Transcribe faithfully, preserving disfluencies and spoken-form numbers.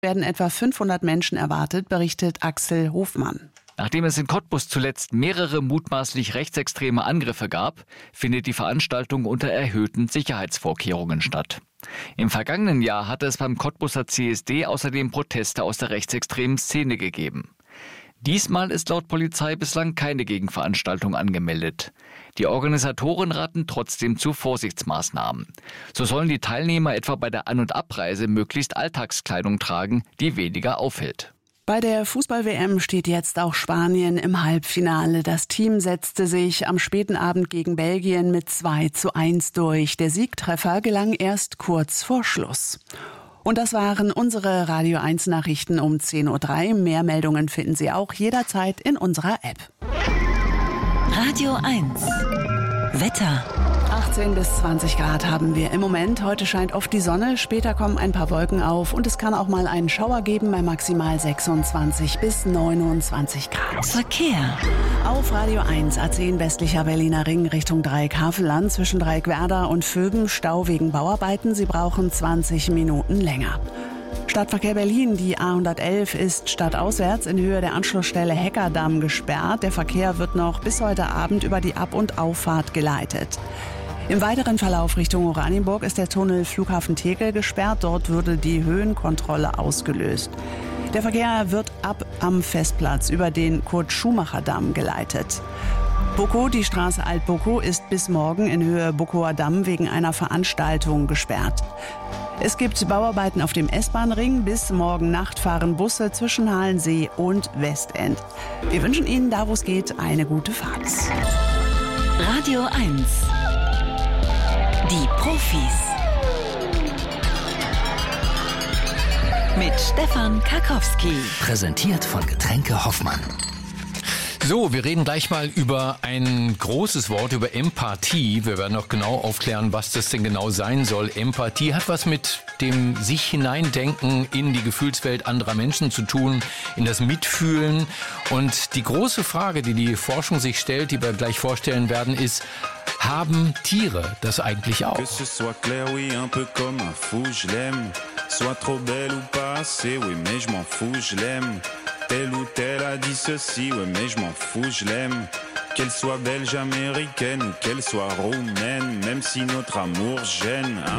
werden etwa fünfhundert Menschen erwartet, berichtet Axel Hofmann. Nachdem es in Cottbus zuletzt mehrere mutmaßlich rechtsextreme Angriffe gab, findet die Veranstaltung unter erhöhten Sicherheitsvorkehrungen statt. Im vergangenen Jahr hatte es beim Cottbuser C S D außerdem Proteste aus der rechtsextremen Szene gegeben. Diesmal ist laut Polizei bislang keine Gegenveranstaltung angemeldet. Die Organisatoren raten trotzdem zu Vorsichtsmaßnahmen. So sollen die Teilnehmer etwa bei der An- und Abreise möglichst Alltagskleidung tragen, die weniger auffällt. Bei der Fußball-W M steht jetzt auch Spanien im Halbfinale. Das Team setzte sich am späten Abend gegen Belgien mit zwei zu eins durch. Der Siegtreffer gelang erst kurz vor Schluss. Und das waren unsere Radio eins Nachrichten um zehn Uhr drei. Mehr Meldungen finden Sie auch jederzeit in unserer App. Radio eins Wetter. achtzehn bis zwanzig Grad haben wir im Moment. Heute scheint oft die Sonne, später kommen ein paar Wolken auf und es kann auch mal einen Schauer geben bei maximal sechsundzwanzig bis neunundzwanzig Grad. Verkehr. Auf Radio eins A zehn westlicher Berliner Ring Richtung Dreieck Havelland zwischen Dreieck Werder und Vöben Stau wegen Bauarbeiten. Sie brauchen zwanzig Minuten länger. Stadtverkehr Berlin, die A hundertelf ist stadtauswärts in Höhe der Anschlussstelle Heckerdamm gesperrt. Der Verkehr wird noch bis heute Abend über die Ab- und Auffahrt geleitet. Im weiteren Verlauf Richtung Oranienburg ist der Tunnel Flughafen Tegel gesperrt. Dort würde die Höhenkontrolle ausgelöst. Der Verkehr wird ab am Festplatz über den Kurt-Schumacher-Damm geleitet. Boko, die Straße Alt-Boko, ist bis morgen in Höhe Bokower Damm wegen einer Veranstaltung gesperrt. Es gibt Bauarbeiten auf dem S-Bahn-Ring. Bis morgen Nacht fahren Busse zwischen Halensee und Westend. Wir wünschen Ihnen, da wo es geht, eine gute Fahrt. Radio eins. Die Profis. Mit Stefan Karkowski. Präsentiert von Getränke Hoffmann. So, wir reden gleich mal über ein großes Wort, über Empathie. Wir werden noch genau aufklären, was das denn genau sein soll. Empathie hat was mit dem sich hineindenken in die Gefühlswelt anderer Menschen zu tun, in das Mitfühlen. Und die große Frage, die die Forschung sich stellt, die wir gleich vorstellen werden, ist: Haben Tiere das eigentlich auch? Telle ou telle a dit ceci, ouais mais je m'en fous, je l'aime. Qu'elle soit belge, américaine ou qu'elle soit roumaine, même si notre amour gêne.